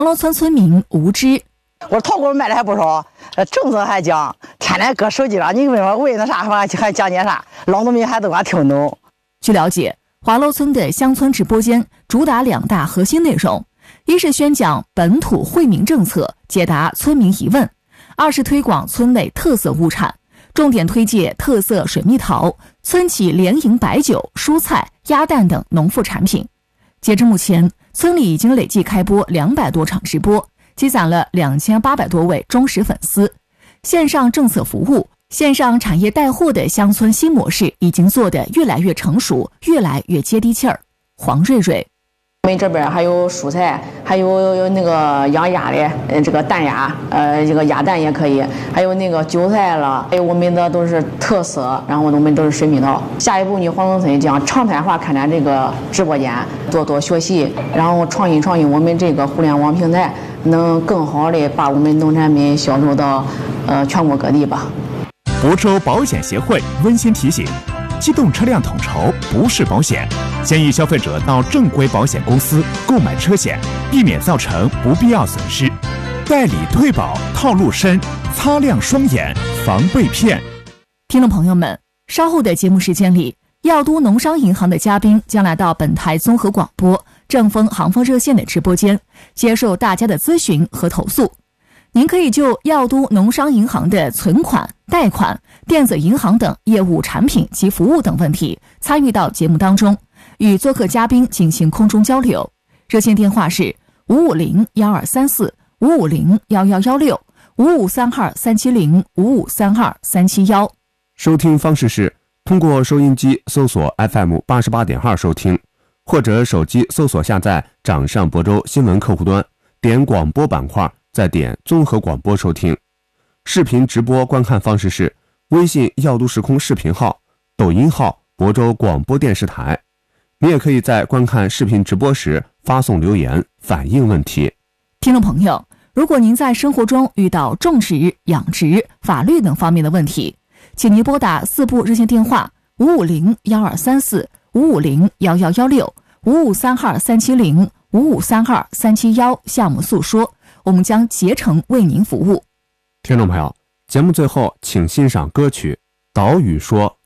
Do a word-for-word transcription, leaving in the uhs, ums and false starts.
黄楼村村民吴知， 我淘口买的还不少，呃，政策还讲，天天搁手机上，你问我问那啥还还讲解啥，老农民还都还听懂。 据了解，华楼村的乡村直播间主打两大核心内容，一是宣讲本土惠民政策，解答村民疑问；二是推广村内特色物产，重点推介特色水蜜桃、村企联营白酒、蔬菜、鸭蛋等农副产品。截至目前，村里已经累计开播两百多场直播，积攒了两千八百多位忠实粉丝。线上政策服务、线上产业带货的乡村新模式已经做得越来越成熟，越来越接地气儿。黄瑞瑞， 我们这边还有蔬菜，还有那个养鸭的，呃，这个蛋鸭，呃，这个鸭蛋也可以，还有那个韭菜了，还有我们的都是特色，然后我们都是水蜜桃。下一步呢，黄龙村将常态化开展这个直播间，多多学习，然后创新创新我们这个互联网平台，能更好的把我们农产品销售到呃全国各地吧。 亳州保险协会温馨提醒：机动车辆统筹不是保险，建议消费者到正规保险公司购买车险，避免造成不必要损失。代理退保套路深，擦亮双眼防被骗。 听众朋友们，稍后的节目时间里，药都农商银行的嘉宾将来到本台综合广播正风航风热线的直播间，接受大家的咨询和投诉。您可以就药都农商银行的存款、贷款、电子银行等业务产品及服务等问题参与到节目当中，与做客嘉宾进行空中交流。热线电话是五五零幺二三四五五零幺幺幺六五五三二三七零五五三二三七幺。 收听方式是通过收音机搜索 F M 八十八点二收听，或者手机搜索下载掌上亳州新闻客户端，点广播板块，再点综合广播收听。视频直播观看方式是微信药都时空视频号、抖音号亳州广播电视台。你也可以在观看视频直播时发送留言反映问题。 听众朋友，如果您在生活中遇到种植、养殖、法律等方面的问题，请您拨打四部热线电话五五零幺二三四五五零幺幺幺六五五三二三七零五五三二三七幺向我们诉说，我们将竭诚为您服务。 听众朋友，节目最后请欣赏歌曲《岛屿说》。